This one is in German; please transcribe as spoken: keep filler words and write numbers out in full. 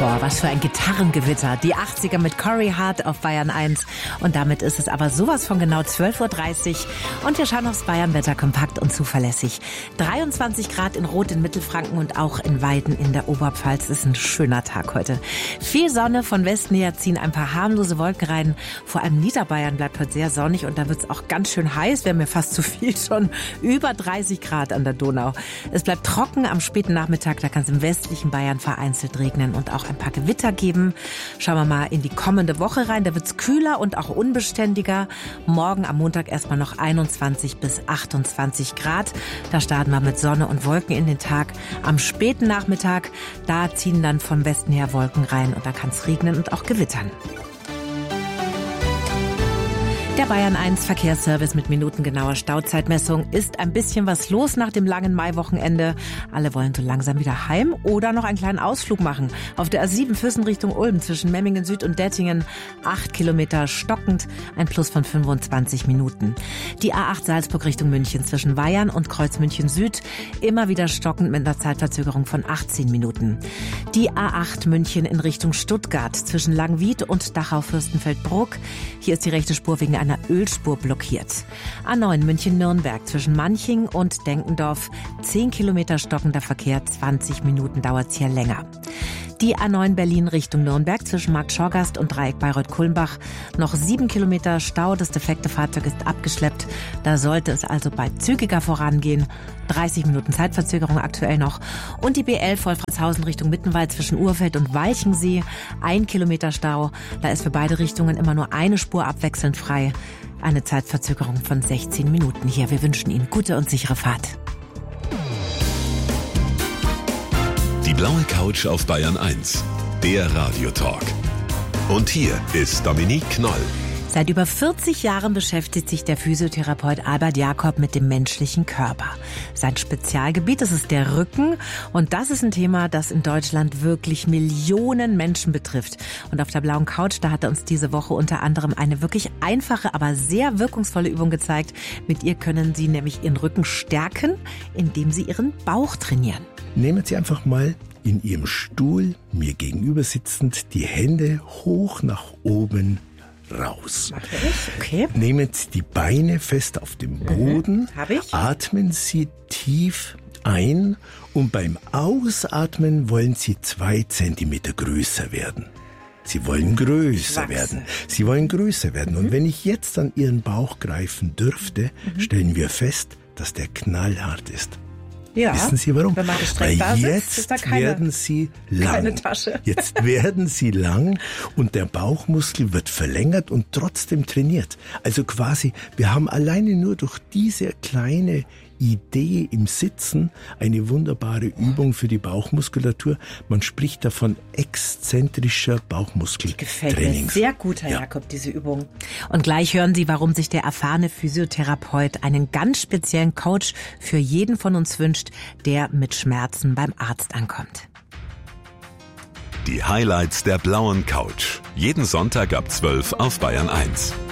Boah, was für ein Gitarrengewitter. Die achtziger mit Corey Hart auf Bayern eins. Und damit ist es aber sowas von genau zwölf Uhr dreißig. Und wir schauen aufs Bayernwetter kompakt und zuverlässig. dreiundzwanzig Grad in Rot in Mittelfranken und auch in Weiden in der Oberpfalz. Ist ein schöner Tag heute. Viel Sonne, von Westen her ziehen ein paar harmlose Wolken rein. Vor allem Niederbayern bleibt heute sehr sonnig und da wird es auch ganz schön heiß. Wäre mir fast zu viel schon. Über dreißig Grad an der Donau. Es bleibt trocken am späten Nachmittag. Da kann es im westlichen Bayern vereinzelt regnen und auch ein paar Gewitter geben. Schauen wir mal in die kommende Woche rein. Da wird es kühler und auch unbeständiger. Morgen am Montag erstmal noch einundzwanzig bis achtundzwanzig Grad. Da starten wir mit Sonne und Wolken in den Tag. Am späten Nachmittag, da ziehen dann vom Westen her Wolken rein und da kann es regnen und auch gewittern. Der Bayern eins Verkehrsservice mit minutengenauer Stauzeitmessung. Ist ein bisschen was los nach dem langen Maiwochenende. Alle wollen so langsam wieder heim oder noch einen kleinen Ausflug machen. Auf der A sieben Füssen Richtung Ulm zwischen Memmingen Süd und Dettingen. Acht Kilometer stockend, ein Plus von fünfundzwanzig Minuten. Die A acht Salzburg Richtung München zwischen Weyern und Kreuz München Süd. Immer wieder stockend mit einer Zeitverzögerung von achtzehn Minuten. Die A acht München in Richtung Stuttgart zwischen Langwied und Dachau-Fürstenfeldbruck. Hier ist die rechte Spur wegen einer Ölspur blockiert. A neun München-Nürnberg zwischen Manching und Denkendorf. zehn Kilometer stockender Verkehr, zwanzig Minuten dauert's hier länger. Die A neun Berlin Richtung Nürnberg zwischen Markt Schorgast und Dreieck Bayreuth-Kulmbach. Noch sieben Kilometer Stau, das defekte Fahrzeug ist abgeschleppt. Da sollte es also bald zügiger vorangehen. dreißig Minuten Zeitverzögerung aktuell noch. Und die B elf Wolfratshausen Richtung Mittenwald zwischen Urfeld und Walchensee. Ein Kilometer Stau. Da ist für beide Richtungen immer nur eine Spur abwechselnd frei. Eine Zeitverzögerung von sechzehn Minuten hier. Wir wünschen Ihnen gute und sichere Fahrt. Die blaue Couch auf Bayern eins, der Radiotalk. Und hier ist Dominique Knoll. Seit über vierzig Jahren beschäftigt sich der Physiotherapeut Albert Jacob mit dem menschlichen Körper. Sein Spezialgebiet, das ist der Rücken. Und das ist ein Thema, das in Deutschland wirklich Millionen Menschen betrifft. Und auf der blauen Couch, da hat er uns diese Woche unter anderem eine wirklich einfache, aber sehr wirkungsvolle Übung gezeigt. Mit ihr können Sie nämlich Ihren Rücken stärken, indem Sie Ihren Bauch trainieren. Nehmen Sie einfach mal in Ihrem Stuhl, mir gegenüber sitzend, die Hände hoch nach oben raus. Mach ich, okay. Nehmen Sie die Beine fest auf dem Boden. Mhm, hab ich. Atmen Sie tief ein und beim Ausatmen wollen Sie zwei Zentimeter größer werden. Sie wollen größer Wachsen. werden. Sie wollen größer werden. Und wenn ich jetzt an Ihren Bauch greifen dürfte, mhm. stellen wir fest, dass der knallhart ist. Ja, wissen Sie warum? wenn man Weil da sitzt, jetzt ist da keine, werden Sie lang. Keine Tasche. Jetzt werden Sie lang und der Bauchmuskel wird verlängert und trotzdem trainiert. Also quasi, wir haben alleine nur durch diese kleine Idee im Sitzen eine wunderbare Übung für die Bauchmuskulatur. Man spricht davon exzentrischer Bauchmuskeltraining. Gefällt mir sehr gut, Herr ja. Jakob, diese Übung. Und gleich hören Sie, warum sich der erfahrene Physiotherapeut einen ganz speziellen Coach für jeden von uns wünscht, der mit Schmerzen beim Arzt ankommt. Die Highlights der blauen Couch. Jeden Sonntag ab zwölf auf Bayern eins.